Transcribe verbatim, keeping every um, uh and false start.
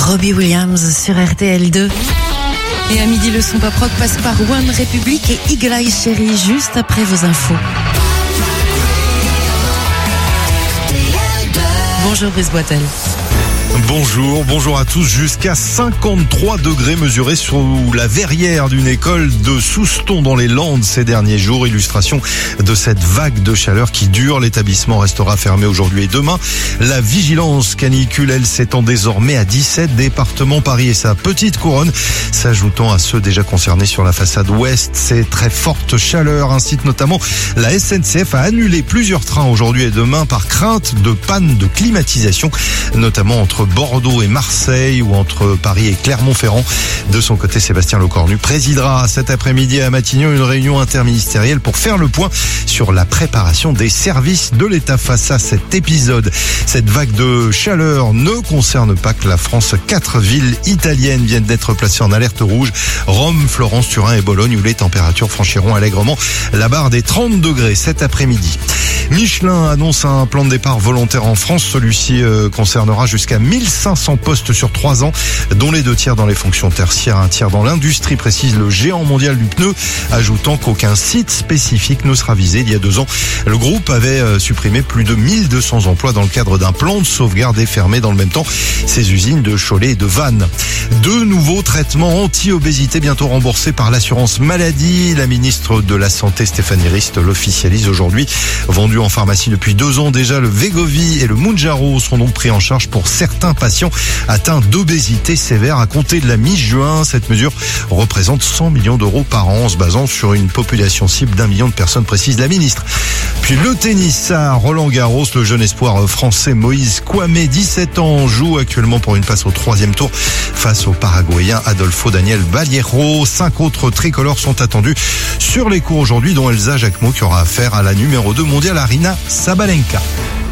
Robbie Williams sur R T L deux. Et à midi, le son pop rock passe par One Republic et Eagle Eye Cherry juste après vos infos. Bonjour Brice Boitel. Bonjour, bonjour à tous. Jusqu'à cinquante-trois degrés mesurés sous la verrière d'une école de Souston dans les Landes ces derniers jours. Illustration de cette vague de chaleur qui dure. L'établissement restera fermé aujourd'hui et demain. La vigilance canicule, elle, s'étend désormais à dix-sept départements, Paris et sa petite couronne, s'ajoutant à ceux déjà concernés sur la façade ouest. Ces très fortes chaleurs incitent notamment la S N C F à annuler plusieurs trains aujourd'hui et demain par crainte de panne de climatisation, notamment entre Bordeaux et Marseille ou entre Paris et Clermont-Ferrand. De son côté, Sébastien Lecornu présidera cet après-midi à Matignon une réunion interministérielle pour faire le point sur la préparation des services de l'État face à cet épisode. Cette vague de chaleur ne concerne pas que la France. Quatre villes italiennes viennent d'être placées en alerte rouge. Rome, Florence, Turin et Bologne, où les températures franchiront allègrement la barre des trente degrés cet après-midi. Michelin annonce un plan de départ volontaire en France. Celui-ci euh, concernera jusqu'à mille cinq cents postes sur trois ans, dont les deux tiers dans les fonctions tertiaires, un tiers dans l'industrie, précise le géant mondial du pneu, ajoutant qu'aucun site spécifique ne sera visé. Il y a deux ans, le groupe avait euh, supprimé plus de mille deux cents emplois dans le cadre d'un plan de sauvegarde et fermé dans le même temps ses usines de Cholet et de Vannes. Deux nouveaux traitements anti-obésité bientôt remboursés par l'assurance maladie. La ministre de la Santé, Stéphanie Rist, l'officialise aujourd'hui. Vendu en pharmacie depuis deux ans déjà, le Wegovy et le Mounjaro seront donc pris en charge pour certains patients atteints d'obésité sévère à compter de la mi-juin. Cette mesure représente cent millions d'euros par an en se basant sur une population cible d'un million de personnes, précise la ministre. Puis le tennis à Roland-Garros, le jeune espoir français Moïse Kouamé, dix-sept ans, joue actuellement pour une place au troisième tour face au Paraguayen Adolfo Daniel Vallejo. Cinq autres tricolores sont attendus sur les cours aujourd'hui, dont Elsa Jacquemot qui aura affaire à la numéro deux mondiale Arina Sabalenka.